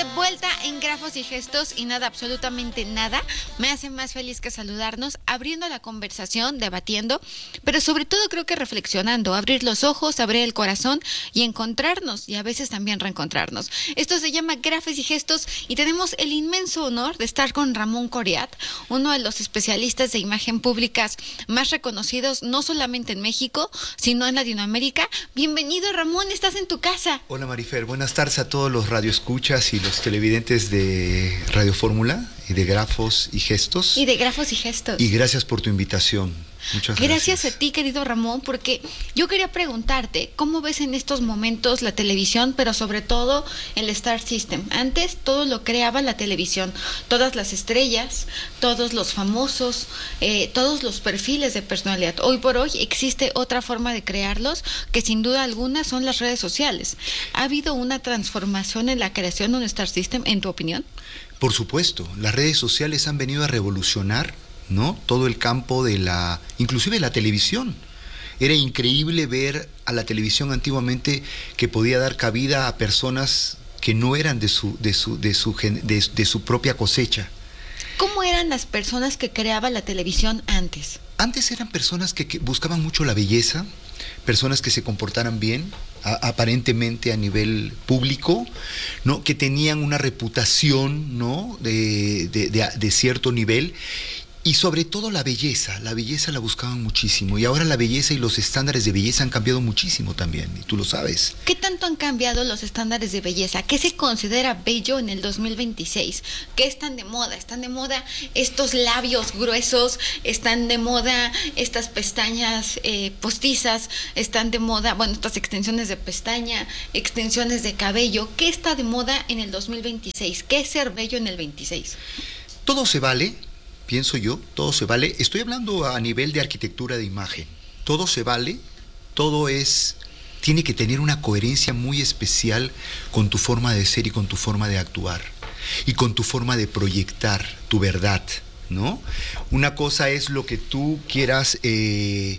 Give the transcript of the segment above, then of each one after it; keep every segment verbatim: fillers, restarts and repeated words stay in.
de vuelta en Grafos y Gestos y nada, absolutamente nada me hace más feliz que saludarnos, abriendo la conversación, debatiendo, pero sobre todo creo que reflexionando, abrir los ojos, abrir el corazón y encontrarnos y a veces también reencontrarnos. Esto se llama Grafos y Gestos y tenemos el inmenso honor de estar con Ramón Coriat, uno de los especialistas de imagen públicas más reconocidos no solamente en México, sino en Latinoamérica. Bienvenido, Ramón, estás en tu casa. Hola, Marifer, buenas tardes a todos los radioescuchas y los televidentes de Radio Fórmula y de Grafos y Gestos. Y de Grafos y Gestos. Y gracias por tu invitación. Muchas gracias. Gracias a ti, querido Ramón, porque yo quería preguntarte, ¿cómo ves en estos momentos la televisión, pero sobre todo el Star System? Antes todo lo creaba la televisión, todas las estrellas, todos los famosos, eh, todos los perfiles de personalidad. Hoy por hoy existe otra forma de crearlos, que sin duda alguna son las redes sociales. ¿Ha habido una transformación en la creación de un Star System, en tu opinión? Por supuesto, las redes sociales han venido a revolucionar, ¿no?, todo el campo de la, inclusive la televisión. Era increíble ver a la televisión antiguamente que podía dar cabida a personas que no eran de su, de su, de su, de, de su propia cosecha. ¿Cómo eran las personas que creaba la televisión antes? Antes eran personas que, que buscaban mucho la belleza, personas que se comportaran bien, a, aparentemente a nivel público, ¿no?, que tenían una reputación, ¿no?, de, de, de, de cierto nivel. Y sobre todo la belleza, la belleza la buscaban muchísimo y ahora la belleza y los estándares de belleza han cambiado muchísimo también, y tú lo sabes. ¿Qué tanto han cambiado los estándares de belleza? ¿Qué se considera bello en el dos mil veintiséis? ¿Qué están de moda? ¿Están de moda estos labios gruesos? ¿Están de moda estas pestañas eh, postizas? ¿Están de moda, bueno, estas extensiones de pestaña, extensiones de cabello? ¿Qué está de moda en el dos mil veintiséis? ¿Qué es ser bello en el veintiséis? Todo se vale. Pienso yo, todo se vale. Estoy hablando a nivel de arquitectura de imagen. Todo se vale, todo es, tiene que tener una coherencia muy especial con tu forma de ser y con tu forma de actuar y con tu forma de proyectar tu verdad, ¿no? Una cosa es lo que tú quieras eh,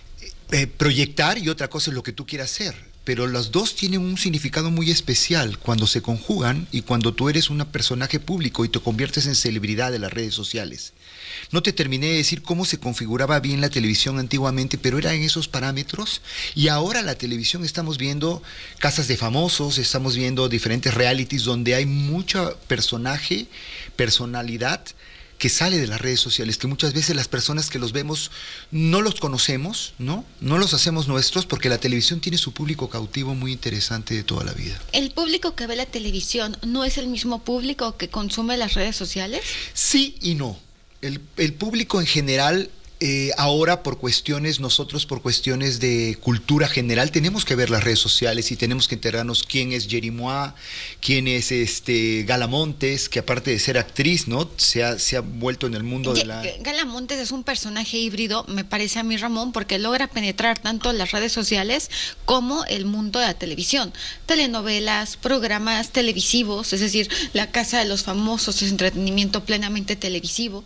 eh, proyectar y otra cosa es lo que tú quieras ser. Pero las dos tienen un significado muy especial cuando se conjugan y cuando tú eres un personaje público y te conviertes en celebridad de las redes sociales. No te terminé de decir cómo se configuraba bien la televisión antiguamente, pero era en esos parámetros. Y ahora la televisión estamos viendo casas de famosos, estamos viendo diferentes realities donde hay mucho personaje, personalidad que sale de las redes sociales, que muchas veces las personas que los vemos no los conocemos, ¿no? No los hacemos nuestros porque la televisión tiene su público cautivo muy interesante de toda la vida. ¿El público que ve la televisión no es el mismo público que consume las redes sociales? Sí y no. El, el público en general, eh, ahora por cuestiones, nosotros por cuestiones de cultura general, tenemos que ver las redes sociales y tenemos que enterarnos quién es Jerimois, quién es este Gala Montes, que aparte de ser actriz, ¿no?, se ha, se ha vuelto en el mundo de la... Gala Montes es un personaje híbrido, me parece a mí, Ramón, porque logra penetrar tanto las redes sociales como el mundo de la televisión. Telenovelas, programas televisivos, es decir, La Casa de los Famosos es entretenimiento plenamente televisivo.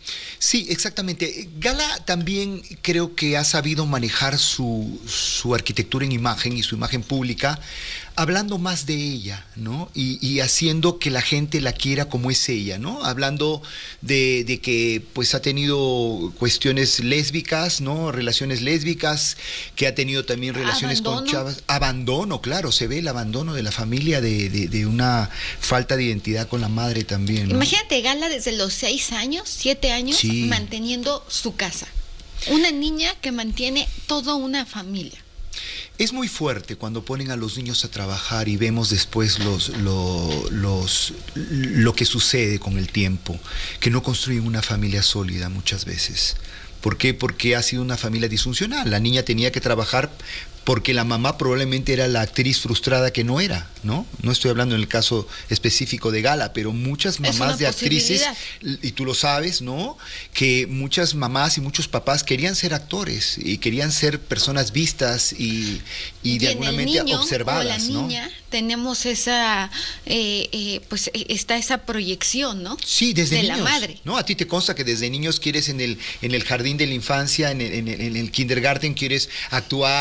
Sí, exactamente. Gala también creo que ha sabido manejar su, su arquitectura en imagen y su imagen pública, hablando más de ella, ¿no? Y, y haciendo que la gente la quiera como es ella, ¿no? Hablando de, de que pues ha tenido cuestiones lésbicas, ¿no? Relaciones lésbicas, que ha tenido también relaciones ¿Abandono? con chavas. Abandono, claro, se ve el abandono de la familia, de, de, de una falta de identidad con la madre también, ¿no? Imagínate, Gala desde los seis años, siete años, sí, manteniendo su casa. Una niña que mantiene toda una familia. Es muy fuerte cuando ponen a los niños a trabajar y vemos después los, lo, los, lo que sucede con el tiempo, que no construyen una familia sólida muchas veces. ¿Por qué? Porque ha sido una familia disfuncional. La niña tenía que trabajar porque la mamá probablemente era la actriz frustrada que no era, ¿no? No estoy hablando en el caso específico de Gala, pero muchas mamás de actrices, y tú lo sabes, ¿no?, que muchas mamás y muchos papás querían ser actores y querían ser personas vistas y, y de alguna manera observadas, o la niña, ¿no? Tenemos esa, eh, eh, pues está esa proyección, ¿no? Sí, desde de niños, la madre. ¿no? A ti te consta que desde niños quieres en el, en el jardín de la infancia, en el, en el, en el kindergarten, quieres actuar, quieres ser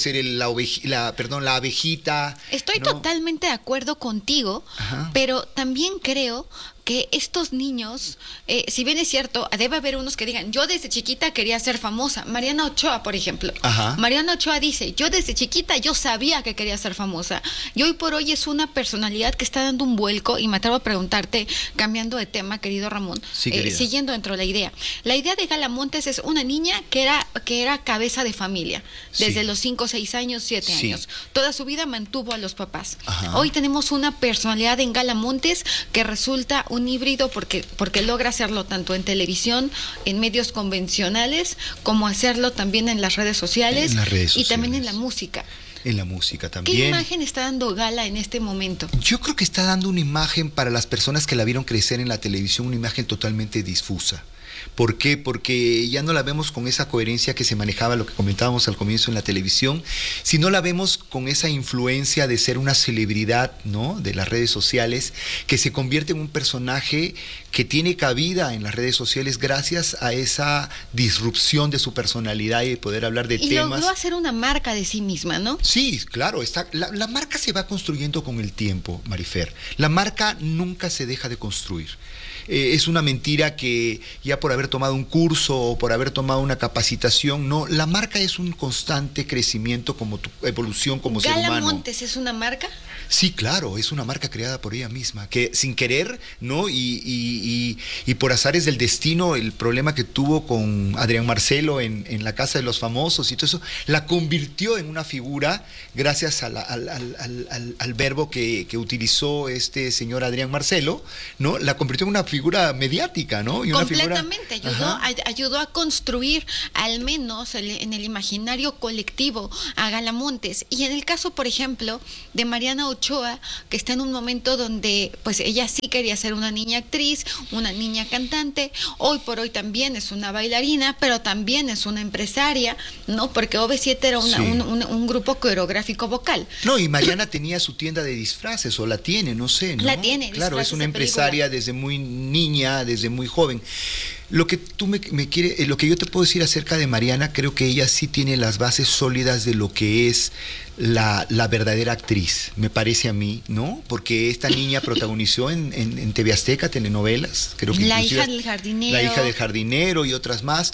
ser el, la, oveji, la, perdón, la abejita. Estoy ¿no? totalmente de acuerdo contigo, Ajá. pero también creo que estos niños, eh, si bien es cierto, debe haber unos que digan, yo desde chiquita quería ser famosa. Mariana Ochoa, por ejemplo. Ajá. Mariana Ochoa dice, yo desde chiquita yo sabía que quería ser famosa. Y hoy por hoy es una personalidad que está dando un vuelco, y me atrevo a preguntarte, cambiando de tema, querido Ramón, sí, eh, siguiendo dentro de la idea. La idea de Gala Montes es una niña que era, que era cabeza de familia, desde sí. los cinco, seis años, siete sí. años. Toda su vida mantuvo a los papás. Ajá. Hoy tenemos una personalidad en Gala Montes que resulta un híbrido porque, porque logra hacerlo tanto en televisión, en medios convencionales, como hacerlo también en las redes sociales, en las redes sociales. Y también en la música. En la música también. ¿Qué imagen está dando Gala en este momento? Yo creo que está dando una imagen para las personas que la vieron crecer en la televisión, una imagen totalmente difusa. ¿Por qué? Porque ya no la vemos con esa coherencia que se manejaba, lo que comentábamos al comienzo en la televisión, sino la vemos con esa influencia de ser una celebridad, ¿no?, de las redes sociales, que se convierte en un personaje que tiene cabida en las redes sociales gracias a esa disrupción de su personalidad y de poder hablar de y temas. Y logró hacer una marca de sí misma, ¿no? Sí, claro. Está, la, la marca se va construyendo con el tiempo, Marifer. La marca nunca se deja de construir. Eh, es una mentira que ya por haber tomado un curso o por haber tomado una capacitación, no, la marca es un constante crecimiento como tu evolución como ser humano. ¿Gala Montes es una marca? Sí, claro, es una marca creada por ella misma, que sin querer, ¿no? Y, y, y, y por azares del destino, el problema que tuvo con Adrián Marcelo en, en La Casa de los Famosos y todo eso, la convirtió en una figura gracias a la, al, al, al, al verbo que, que utilizó este señor Adrián Marcelo, ¿no? La convirtió en una figura mediática, ¿no? Y una completamente, figura... ayudó, a, ayudó a construir, al menos el, en el imaginario colectivo, a Gala Montes. Y en el caso, por ejemplo, de Mariana Ochoa, que está en un momento donde pues ella sí quería ser una niña actriz, una niña cantante, hoy por hoy también es una bailarina, pero también es una empresaria, ¿no? Porque O V siete era una, sí. un, un, un grupo coreográfico vocal. No, y Mariana tenía su tienda de disfraces, o la tiene, no sé, ¿no? La tiene, claro, es una empresaria desde muy niña, desde muy joven. Lo que tú me, me quiere, lo que yo te puedo decir acerca de Mariana, creo que ella sí tiene las bases sólidas de lo que es la, la verdadera actriz, me parece a mí, ¿no? Porque esta niña protagonizó en, en, en T V Azteca telenovelas, creo que La hija del jardinero. La hija del jardinero y otras más.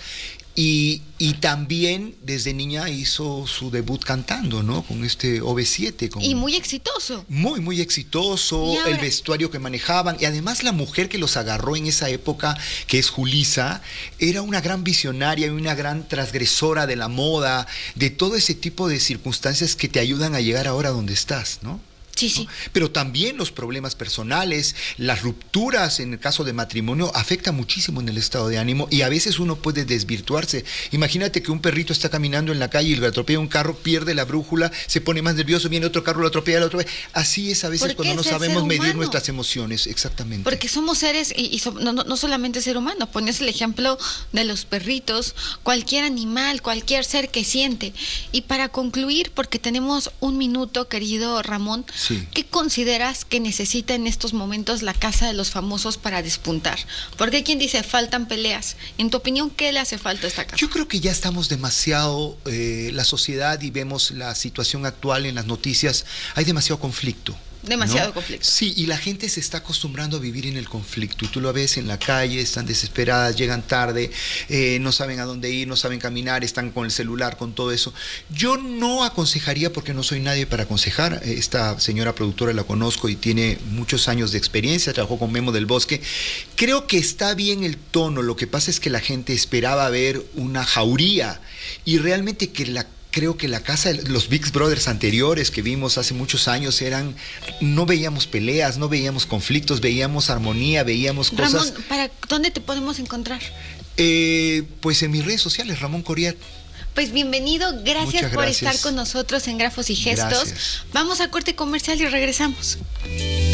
Y, y también desde niña hizo su debut cantando, ¿no? Con este O V siete. Con, y muy exitoso. Muy, muy exitoso. Ahora, el vestuario que manejaban. Y además la mujer que los agarró en esa época, que es Julissa, era una gran visionaria y una gran transgresora de la moda, de todo ese tipo de circunstancias que te ayudan a llegar ahora donde estás, ¿no? Sí, sí. ¿no? Pero también los problemas personales, las rupturas en el caso de matrimonio afectan muchísimo en el estado de ánimo y a veces uno puede desvirtuarse. Imagínate que un perrito está caminando en la calle y le atropella un carro, pierde la brújula, se pone más nervioso, viene otro carro, lo atropella, lo atropella. Así es a veces cuando no sabemos medir nuestras emociones, exactamente. Porque somos seres, y, y so, no, no solamente ser humano, pones el ejemplo de los perritos, cualquier animal, cualquier ser que siente. Y para concluir, porque tenemos un minuto, querido Ramón, sí. ¿Qué consideras que necesita en estos momentos la Casa de los Famosos para despuntar? Porque hay quien dice, faltan peleas. En tu opinión, ¿qué le hace falta a esta casa? Yo creo que ya estamos demasiado, eh, la sociedad, y vemos la situación actual en las noticias, hay demasiado conflicto. Demasiado ¿no? conflicto. Sí, y la gente se está acostumbrando a vivir en el conflicto. Y tú lo ves en la calle, están desesperadas, llegan tarde, eh, no saben a dónde ir, no saben caminar, están con el celular, con todo eso. Yo no aconsejaría, porque no soy nadie para aconsejar. Esta señora productora la conozco y tiene muchos años de experiencia, trabajó con Memo del Bosque. Creo que está bien el tono, lo que pasa es que la gente esperaba ver una jauría y realmente que la creo que la casa, los Big Brothers anteriores que vimos hace muchos años eran, no veíamos peleas, no veíamos conflictos, veíamos armonía, veíamos cosas. Ramón, ¿para dónde te podemos encontrar? Eh, pues en mis redes sociales, Ramón Coriat. Pues bienvenido, gracias, gracias por estar con nosotros en Grafos y Gestos. Gracias. Vamos a corte comercial y regresamos.